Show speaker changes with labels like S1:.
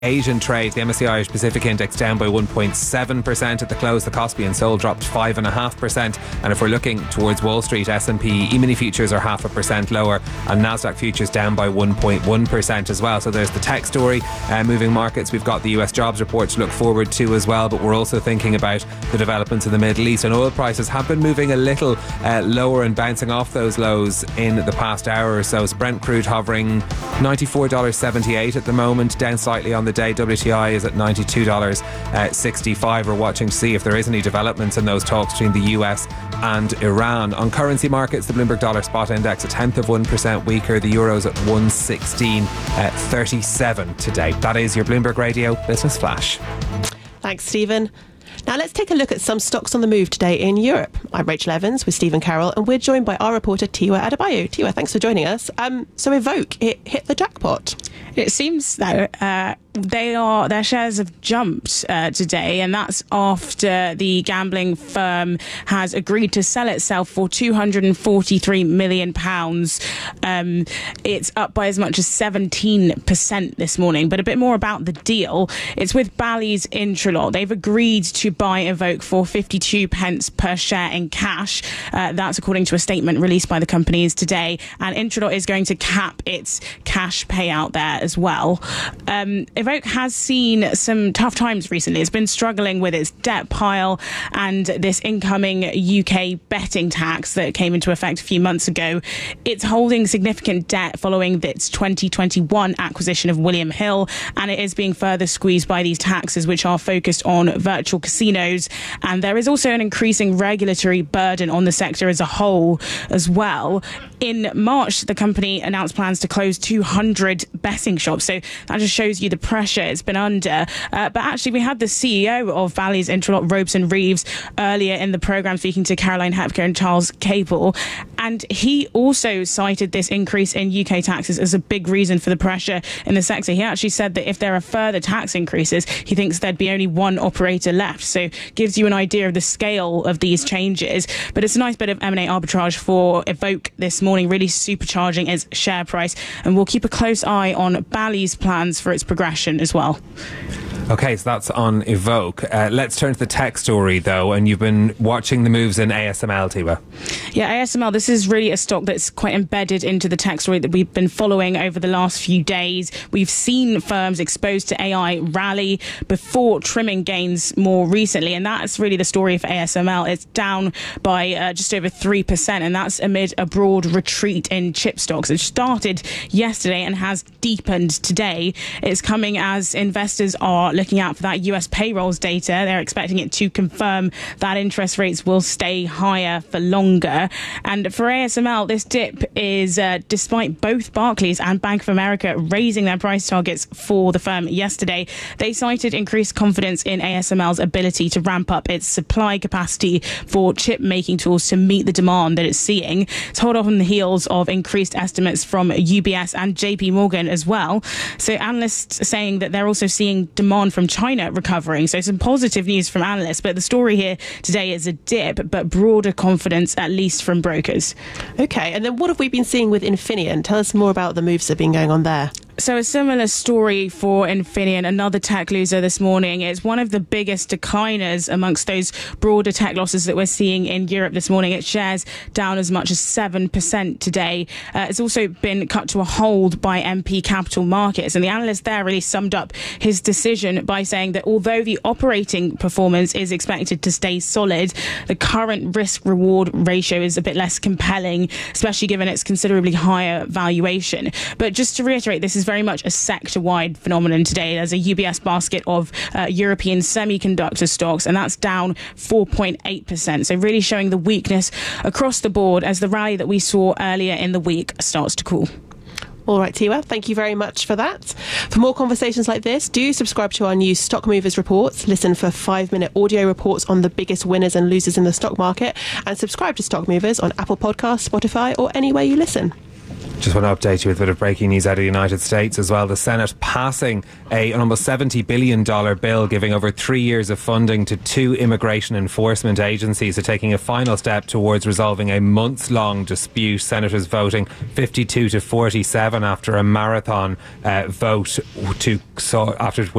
S1: Asian trade, the MSCI Irish Pacific Index down by 1.7% at the close. The Kospi and Seoul dropped 5.5%. And if we're looking towards Wall Street, S&P E-mini futures are 0.5% lower, and Nasdaq futures down by 1.1% as well. So there's the tech story moving markets. We've got the US jobs report to look forward to as well, but we're also thinking about the developments in the Middle East, and oil prices have been moving a little lower and bouncing off those lows in the past hour or so. So Brent crude hovering $94.78 at the moment, down slightly on the day. WTI is at $92.65. We're watching to see if there is any developments in those talks between the US and Iran. On currency markets, the Bloomberg Dollar Spot Index 0.1% weaker. The Euro's at 116.37 today. That is your Bloomberg Radio Business Flash.
S2: Thanks, Stephen. Now let's take a look at some stocks on the move today in Europe. I'm Rachel Evans with Stephen Carroll, and we're joined by our reporter Tiwa Adebayo. Tiwa, thanks for joining us. So Evoke, it hit the jackpot.
S3: It seems though their shares have jumped today, and that's after the gambling firm has agreed to sell itself for £243 million. It's up by as much as 17% this morning. But a bit more about the deal. It's with Bally's Intralot. They've agreed to buy Evoke for 52 pence per share in cash. That's according to a statement released by the companies today. And Intralot is going to cap its cash payout there as well. Evoke has seen some tough times recently. It's been struggling with its debt pile and this incoming UK betting tax that came into effect a few months ago. It's holding significant debt following its 2021 acquisition of William Hill, and it is being further squeezed by these taxes, which are focused on virtual casinos. And there is also an increasing regulatory burden on the sector as a whole as well. In March, the company announced plans to close 200 betting shops. So that just shows you the pressure it's been under. But actually, we had the CEO of Bally's Intralot, Robeson Reeves, earlier in the programme speaking to Caroline Hepker and Charles Capel. And he also cited this increase in UK taxes as a big reason for the pressure in the sector. He actually said that if there are further tax increases, he thinks there'd be only one operator left. So gives you an idea of the scale of these changes. But it's a nice bit of M&A arbitrage for Evoke this morning, really supercharging its share price. And we'll keep a close eye on Bally's plans for its progression as well.
S1: Okay, so that's on Evoke. Let's turn to the tech story, though, and you've been watching the moves in ASML, Tiwa.
S3: Yeah, ASML, this is really a stock that's quite embedded into the tech story that we've been following over the last few days. We've seen firms exposed to AI rally before trimming gains more recently, and that's really the story for ASML. It's down by just over 3%, and that's amid a broad retreat in chip stocks. It started yesterday and has deepened today. It's coming as investors are looking out for that US payrolls data. They're expecting it to confirm that interest rates will stay higher for longer. And for ASML, this dip is despite both Barclays and Bank of America raising their price targets for the firm yesterday. They cited increased confidence in ASML's ability to ramp up its supply capacity for chip making tools to meet the demand that it's seeing. It's hot off on the heels of increased estimates from UBS and JP Morgan as well. So analysts are saying that they're also seeing demand from China recovering. So some positive news from analysts, but the story here today is a dip, but broader confidence, at least from brokers.
S2: Okay, and then what have we been seeing with Infineon? Tell us more about the moves that have been going on there.
S3: So a similar story for Infineon, another tech loser this morning. It's one of the biggest decliners amongst those broader tech losses that we're seeing in Europe this morning. Its shares down as much as 7% today. It's also been cut to a hold by MP Capital Markets. And the analyst there really summed up his decision by saying that although the operating performance is expected to stay solid, the current risk-reward ratio is a bit less compelling, especially given its considerably higher valuation. But just to reiterate, this is very much a sector-wide phenomenon today. There's a UBS basket of European semiconductor stocks, and that's down 4.8%. So really showing the weakness across the board as the rally that we saw earlier in the week starts to cool.
S2: All right, Tiwa, thank you very much for that. For more conversations like this, do subscribe to our new Stock Movers reports, listen for 5-minute audio reports on the biggest winners and losers in the stock market, and subscribe to Stock Movers on Apple Podcasts, Spotify, or anywhere you listen.
S1: Just want to update you with a bit of breaking news out of the United States as well. The Senate passing an almost $70 billion bill giving over 3 years of funding to 2 immigration enforcement agencies. So taking a final step towards resolving a months-long dispute. Senators voting 52 to 47 after a marathon vote after